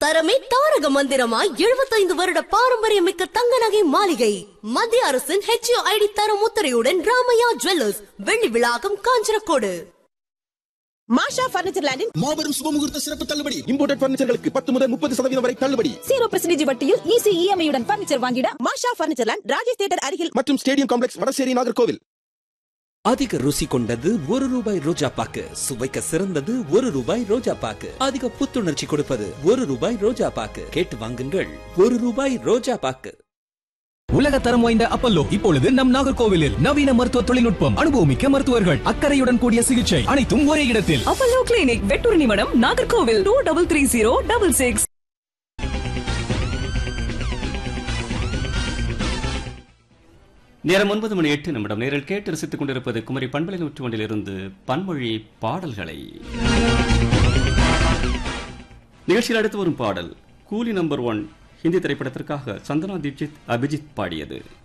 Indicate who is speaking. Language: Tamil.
Speaker 1: தரமே தாரக மந்திரமாய் 75 வருட பாரம்பரியமிக்க தங்க நகை மாளிகை. மத்திய அரசின் HUID தர முத்திரையுடன் ராமையா ஜுவல்லர்ஸ், வெள்ளி விழாக்கம், காஞ்சனக்கோடு.
Speaker 2: மாஷா பர்னிச்சர் லேண்டின்
Speaker 3: மாபெரும் சுபமுகூர்த்த சிறப்பு தள்ளுபடி. இம்போர்ட்டட் பர்னிச்சர்களுக்கு 10 முதல் 30% வரை தள்ளுபடி.
Speaker 2: 0% வட்டியில் ஈஸி EMI உடன் பர்னிச்சர் வாங்கிட மாஷா பர்னிச்சர் லேண்ட், ராஜேஷ் தியேட்டர் அருகில்
Speaker 3: மற்றும் ஸ்டேடியம் காம்ப்ளெக்ஸ், வடசேரி, நாகர்கோவில்.
Speaker 4: அதிக ருசி கொண்டது ₹1 ரோஜா பாக்கு. சுவைக்க சிறந்தது ₹1 ரோஜா பாக்கு. அதிக புத்துணர்ச்சி கொடுப்பது ₹1 ரோஜா பாக்கு. கேட்டு வாங்குங்கள். ₹1 ரோஜா பாக்கு.
Speaker 5: உலக தரம் வாய்ந்த அப்பல்லோ இப்பொழுது நம் நாகர்கோவிலில். நவீன மருத்துவ தொழில்நுட்பம், அனுபவமிக்க மருத்துவர்கள், அக்கறையுடன் கூடிய சிகிச்சை, அனைத்தும் ஒரே இடத்தில்.
Speaker 2: அப்பல்லோ கிளினிக், வெட்டூர் நிமிடம், நாகர்கோவில். 233066.
Speaker 6: நேரம் 9:08. நேரில் கேட்டு ரசித்துக் கொண்டிருப்பது குமரி பண்பலை 101 பன்மொழி பாடல்களை. நிகழ்ச்சியில் அடுத்து வரும் பாடல் கூலி நம்பர் 1 ஹிந்தி திரைப்படத்திற்காக சந்தனா தீட்சித், அபிஜித் பாடியது.